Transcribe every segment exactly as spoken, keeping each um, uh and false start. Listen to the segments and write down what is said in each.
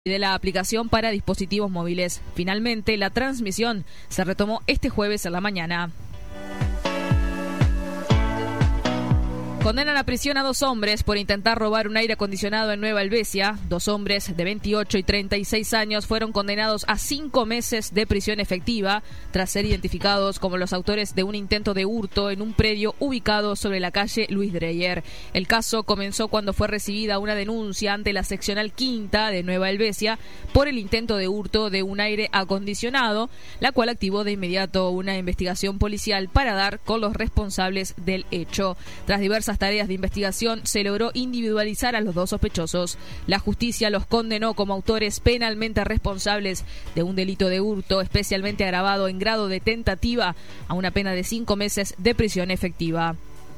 de la aplicación para dispositivos móviles. Finalmente, la transmisión se retomó este jueves en la mañana. Condenan a prisión a dos hombres por intentar robar un aire acondicionado en Nueva Helvecia. Dos hombres de veintiocho y treinta y seis años fueron condenados a cinco meses de prisión efectiva tras ser identificados como los autores de un intento de hurto en un predio ubicado sobre la calle Luis Dreyer. El caso comenzó cuando fue recibida una denuncia ante la seccional quinta de Nueva Helvecia por el intento de hurto de un aire acondicionado, la cual activó de inmediato una investigación policial para dar con los responsables del hecho. Tras diversas tareas de investigación se logró individualizar a los dos sospechosos. La justicia los condenó como autores penalmente responsables de un delito de hurto especialmente agravado en grado de tentativa a una pena de cinco meses de prisión efectiva.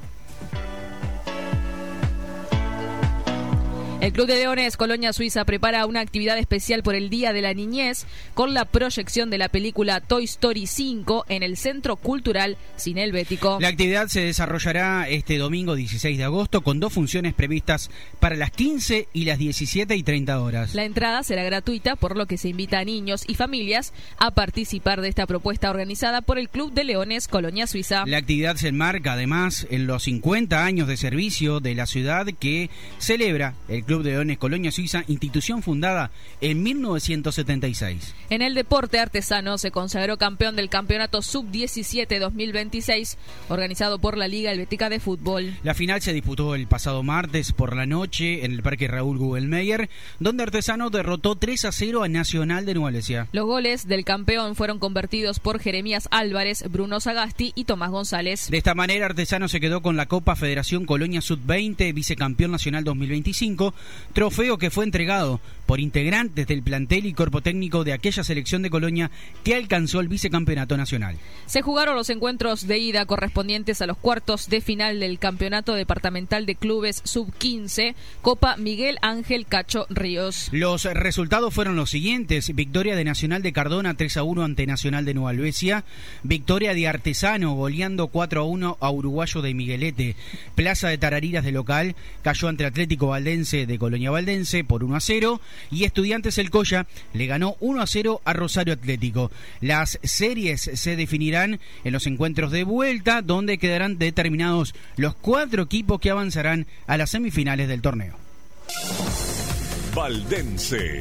El Club de Leones Colonia Suiza prepara una actividad especial por el Día de la Niñez con la proyección de la película Toy Story cinco en el Centro Cultural Cine Helvético. La actividad se desarrollará este domingo dieciséis de agosto con dos funciones previstas para las quince y las diecisiete y treinta horas. La entrada será gratuita, por lo que se invita a niños y familias a participar de esta propuesta organizada por el Club de Leones Colonia Suiza. La actividad se enmarca además en los cincuenta años de servicio de la ciudad que celebra el Club Club de Leones Colonia Suiza, institución fundada en mil novecientos setenta y seis. En el deporte, Artesano se consagró campeón del campeonato sub diecisiete dos mil veintiséis, organizado por la Liga Helvética de Fútbol. La final se disputó el pasado martes por la noche en el Parque Raúl Gugelmeyer, donde Artesano derrotó tres a cero a Nacional de Nueva Helvecia. Los goles del campeón fueron convertidos por Jeremías Álvarez, Bruno Sagasti y Tomás González. De esta manera, Artesano se quedó con la Copa Federación Colonia sub veinte, vicecampeón nacional dos mil veinticinco, trofeo que fue entregado por integrantes del plantel y cuerpo técnico de aquella selección de Colonia que alcanzó el vicecampeonato nacional. Se jugaron los encuentros de ida correspondientes a los cuartos de final del Campeonato Departamental de Clubes sub quince, Copa Miguel Ángel Cacho Ríos. Los resultados fueron los siguientes: victoria de Nacional de Cardona tres a uno ante Nacional de Nueva Helvecia, victoria de Artesano goleando cuatro a uno a Uruguayo de Miguelete, Plaza de Tarariras de local cayó ante Atlético Valdense de Colonia Valdense por uno a cero y Estudiantes El Colla le ganó uno a cero a Rosario Atlético. Las series se definirán en los encuentros de vuelta, donde quedarán determinados los cuatro equipos que avanzarán a las semifinales del torneo. Valdense.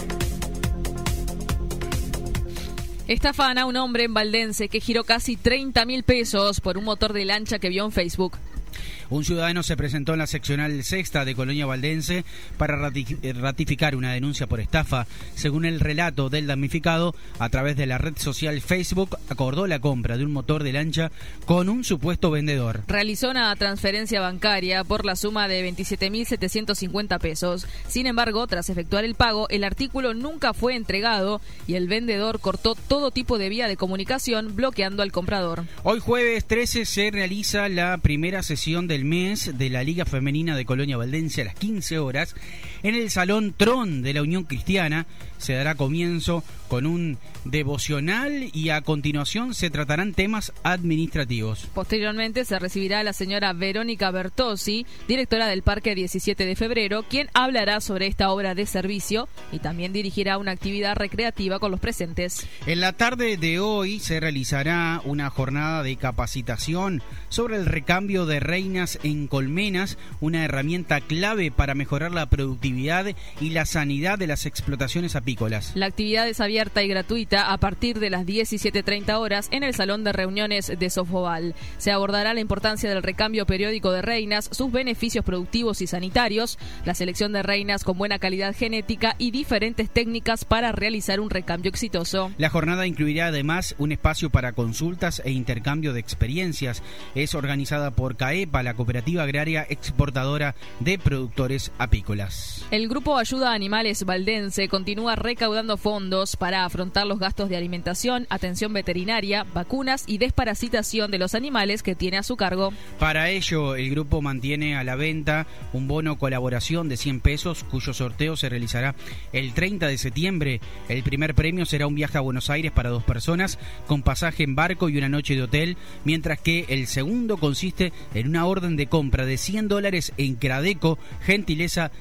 Estafan a un hombre en Valdense que giró casi treinta mil pesos por un motor de lancha que vio en Facebook. Un ciudadano se presentó en la seccional sexta de Colonia Valdense para ratificar una denuncia por estafa. Según el relato del damnificado, a través de la red social Facebook acordó la compra de un motor de lancha con un supuesto vendedor. Realizó una transferencia bancaria por la suma de veintisiete mil setecientos cincuenta pesos. Sin embargo, tras efectuar el pago, el artículo nunca fue entregado y el vendedor cortó todo tipo de vía de comunicación, bloqueando al comprador. Hoy jueves trece se realiza la primera sesión del mes de la Liga Femenina de Colonia Valdense a las quince horas en el Salón Tron de la Unión Cristiana. Se dará comienzo con un devocional y a continuación se tratarán temas administrativos. Posteriormente se recibirá a la señora Verónica Bertozzi, directora del Parque diecisiete de febrero, quien hablará sobre esta obra de servicio y también dirigirá una actividad recreativa con los presentes. En la tarde de hoy se realizará una jornada de capacitación sobre el recambio de reinas en colmenas, una herramienta clave para mejorar la productividad y la sanidad de las explotaciones apícolas. La actividad es abierta y gratuita a partir de las diecisiete treinta horas en el Salón de Reuniones de Sofoval. Se abordará la importancia del recambio periódico de reinas, sus beneficios productivos y sanitarios, la selección de reinas con buena calidad genética y diferentes técnicas para realizar un recambio exitoso. La jornada incluirá además un espacio para consultas e intercambio de experiencias. Es organizada por CAEPA, la Cooperativa Agraria Exportadora de Productores Apícolas. El Grupo Ayuda a Animales Valdense continúa recaudando fondos para afrontar los gastos de alimentación, atención veterinaria, vacunas y desparasitación de los animales que tiene a su cargo. Para ello, el grupo mantiene a la venta un bono colaboración de cien pesos, cuyo sorteo se realizará el treinta de septiembre. El primer premio será un viaje a Buenos Aires para dos personas, con pasaje en barco y una noche de hotel, mientras que el segundo consiste en una orden de compra de cien dólares en Cradeco, gentileza de la Ruta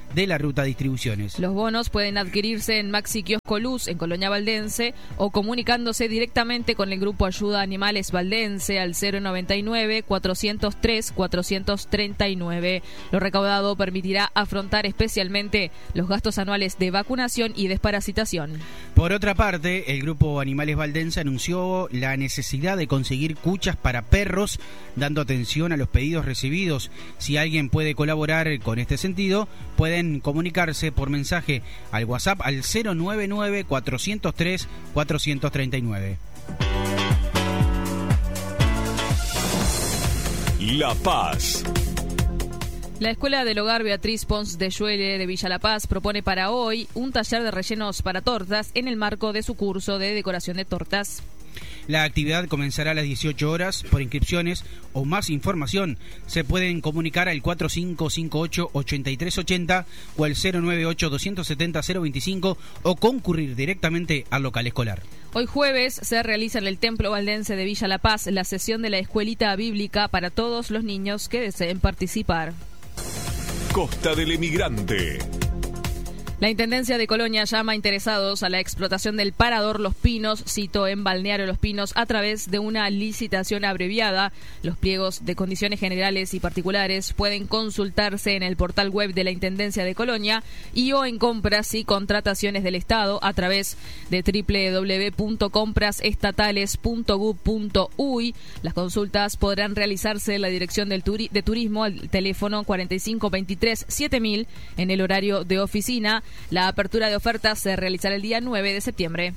Ruta Distribuciones. Los bonos pueden adquirirse en Maxi Kiosco Luz, en Colonia Valdense, o comunicándose directamente con el Grupo Ayuda Animales Valdense al cero noventa y nueve, cuatrocientos tres, cuatrocientos treinta y nueve. Lo recaudado permitirá afrontar especialmente los gastos anuales de vacunación y desparasitación. Por otra parte, el Grupo Animales Valdense anunció la necesidad de conseguir cuchas para perros, dando atención a los pedidos recibidos. Si alguien puede colaborar con este sentido, pueden comunicarse por mensaje al WhatsApp al cero noventa y nueve, cuatrocientos tres, cuatrocientos treinta y nueve. La Paz. La Escuela del Hogar Beatriz Pons de Lluele de Villa La Paz propone para hoy un taller de rellenos para tortas en el marco de su curso de decoración de tortas. La actividad comenzará a las dieciocho horas. Por inscripciones o más información se pueden comunicar al cuatro cinco cinco ocho, ocho tres ocho cero o al cero nueve ocho, dos siete cero, cero veinticinco o concurrir directamente al local escolar. Hoy jueves se realiza en el Templo Valdense de Villa La Paz la sesión de la Escuelita Bíblica para todos los niños que deseen participar. Costa del Emigrante. La Intendencia de Colonia llama a interesados a la explotación del Parador Los Pinos, sito en Balneario Los Pinos, a través de una licitación abreviada. Los pliegos de condiciones generales y particulares pueden consultarse en el portal web de la Intendencia de Colonia y o en compras y contrataciones del Estado a través de doble u doble u doble u punto compras estatales punto gov punto uy. Las consultas podrán realizarse en la Dirección del Turi- de Turismo al teléfono cuarenta y cinco veintitrés siete mil en el horario de oficina. La apertura de ofertas se realizará el día nueve de septiembre.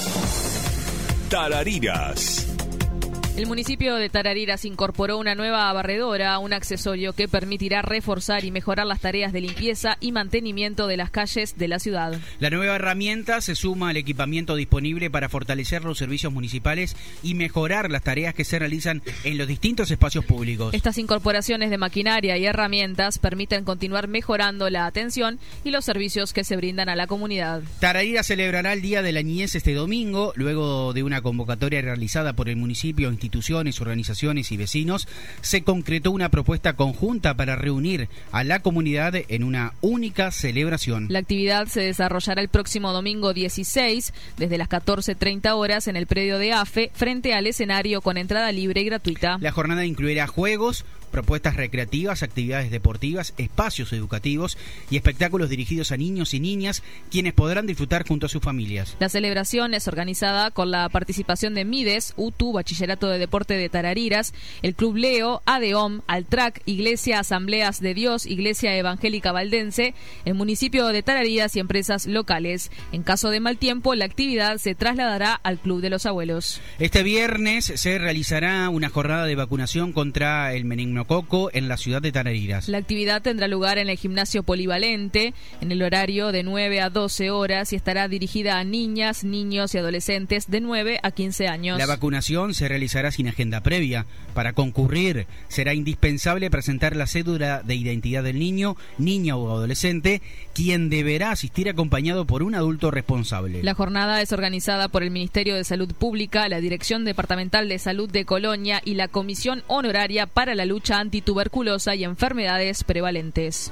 Tarariras. El municipio de Tarariras incorporó una nueva barredora, un accesorio que permitirá reforzar y mejorar las tareas de limpieza y mantenimiento de las calles de la ciudad. La nueva herramienta se suma al equipamiento disponible para fortalecer los servicios municipales y mejorar las tareas que se realizan en los distintos espacios públicos. Estas incorporaciones de maquinaria y herramientas permiten continuar mejorando la atención y los servicios que se brindan a la comunidad. Tarariras celebrará el Día de la Niñez este domingo, luego de una convocatoria realizada por el municipio, instituciones, organizaciones y vecinos. Se concretó una propuesta conjunta para reunir a la comunidad en una única celebración. La actividad se desarrollará el próximo domingo dieciséis, desde las catorce treinta horas en el predio de A F E, frente al escenario con entrada libre y gratuita. La jornada incluirá juegos, propuestas recreativas, actividades deportivas, espacios educativos y espectáculos dirigidos a niños y niñas, quienes podrán disfrutar junto a sus familias. La celebración es organizada con la participación de Mides, U T U, Bachillerato de Deporte de Tarariras, el Club Leo, ADEOM, Altrac, Iglesia Asambleas de Dios, Iglesia Evangélica Valdense, el municipio de Tarariras y empresas locales. En caso de mal tiempo, la actividad se trasladará al Club de los Abuelos. Este viernes se realizará una jornada de vacunación contra el meningococo en la ciudad de Tarariras. La actividad tendrá lugar en el gimnasio polivalente en el horario de nueve a doce horas y estará dirigida a niñas, niños y adolescentes de nueve a quince años. La vacunación se realizará sin agenda previa. Para concurrir será indispensable presentar la cédula de identidad del niño, niña o adolescente, quien deberá asistir acompañado por un adulto responsable. La jornada es organizada por el Ministerio de Salud Pública, la Dirección Departamental de Salud de Colonia y la Comisión Honoraria para la Lucha Antituberculosa y Enfermedades Prevalentes.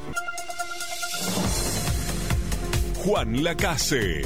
Juan Lacase.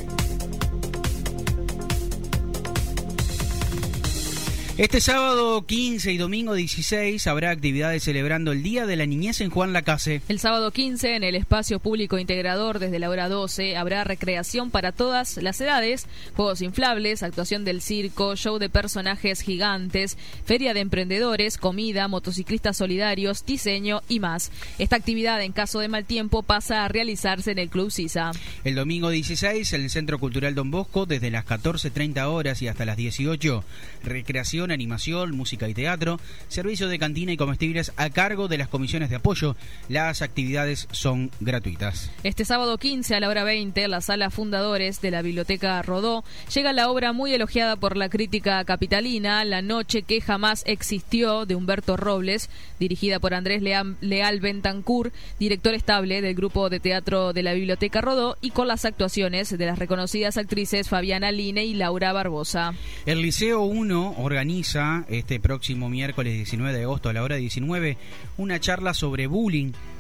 Este sábado quince y domingo dieciséis habrá actividades celebrando el Día de la Niñez en Juan Lacase. El sábado quince, en el espacio público integrador, desde la hora doce, habrá recreación para todas las edades, juegos inflables, actuación del circo, show de personajes gigantes, feria de emprendedores, comida, motociclistas solidarios, diseño y más. Esta actividad, en caso de mal tiempo, pasa a realizarse en el Club Sisa. El domingo dieciséis, en el Centro Cultural Don Bosco, desde las catorce treinta horas y hasta las dieciocho, recreación, animación, música y teatro, servicio de cantina y comestibles a cargo de las comisiones de apoyo. Las actividades son gratuitas. Este sábado quince a la hora veinte, en la sala Fundadores de la Biblioteca Rodó, llega la obra muy elogiada por la crítica capitalina, La noche que jamás existió, de Humberto Robles, dirigida por Andrés Leal, Leal Bentancur, director estable del grupo de teatro de la Biblioteca Rodó, y con las actuaciones de las reconocidas actrices Fabiana Line y Laura Barbosa. El Liceo uno organiza este próximo miércoles diecinueve de agosto a la hora diecinueve una charla sobre bullying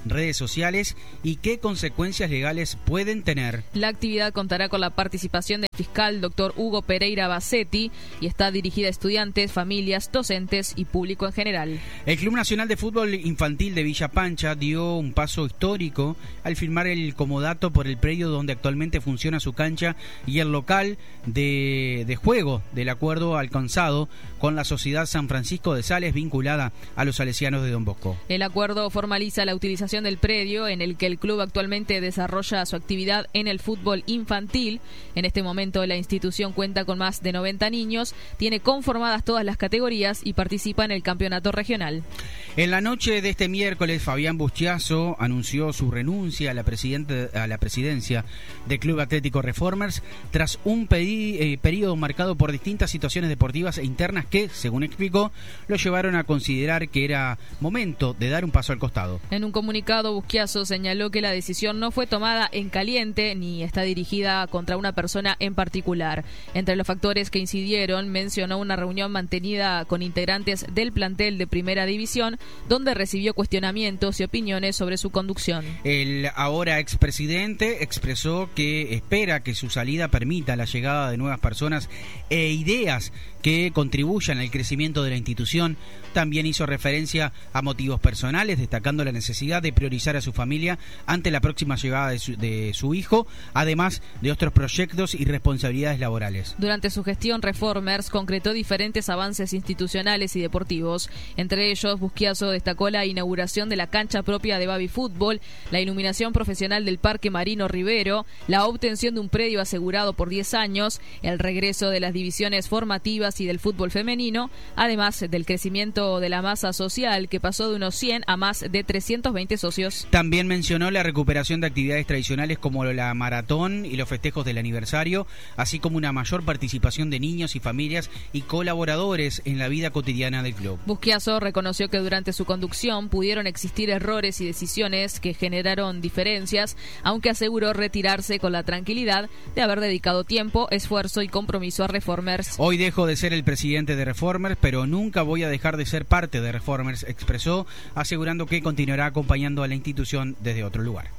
redes sociales y qué consecuencias legales pueden tener. La actividad contará con la participación del fiscal doctor Hugo Pereira Bassetti y está dirigida a estudiantes, familias, docentes y público en general. El Club Nacional de Fútbol Infantil de Villa Pancha dio un paso histórico al firmar el comodato por el predio donde actualmente funciona su cancha y el local de, de juego del acuerdo alcanzado con la Sociedad San Francisco de Sales vinculada a los salesianos de Don Bosco. El acuerdo formaliza la utilización del predio en el que el club actualmente desarrolla su actividad en el fútbol infantil. En este momento la institución cuenta con más de noventa niños, tiene conformadas todas las categorías y participa en el campeonato regional. En la noche de este miércoles, Fabián Bustiazo anunció su renuncia a la, presidente, a la presidencia del Club Atlético Reformers tras un pedi, eh, periodo marcado por distintas situaciones deportivas e internas que, según explicó, lo llevaron a considerar que era momento de dar un paso al costado. En un comunicado, Bustiazo señaló que la decisión no fue tomada en caliente ni está dirigida contra una persona en particular. Entre los factores que incidieron, mencionó una reunión mantenida con integrantes del plantel de Primera División, donde recibió cuestionamientos y opiniones sobre su conducción. El ahora expresidente expresó que espera que su salida permita la llegada de nuevas personas e ideas que contribuyan al crecimiento de la institución. También hizo referencia a motivos personales, destacando la necesidad de priorizar a su familia ante la próxima llegada de su, de su hijo, además de otros proyectos y responsabilidades laborales. Durante su gestión, Reformers concretó diferentes avances institucionales y deportivos. Entre ellos, Bustiazo destacó la inauguración de la cancha propia de Baby Fútbol, la iluminación profesional del Parque Marino Rivero, la obtención de un predio asegurado por diez años, el regreso de las divisiones formativas y del fútbol femenino, además del crecimiento de la masa social que pasó de unos cien a más de trescientos veinte socios. También mencionó la recuperación de actividades tradicionales como la maratón y los festejos del aniversario, así como una mayor participación de niños y familias y colaboradores en la vida cotidiana del club. Bustiazo reconoció que durante su conducción pudieron existir errores y decisiones que generaron diferencias, aunque aseguró retirarse con la tranquilidad de haber dedicado tiempo, esfuerzo y compromiso a Reformers. Hoy dejo de ser el presidente de Reformers, pero nunca voy a dejar de ser parte de Reformers, expresó, asegurando que continuará acompañando a la institución desde otro lugar.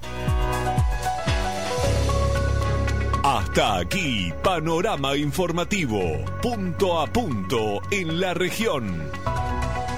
Hasta aquí, Panorama Informativo, punto a punto en la región.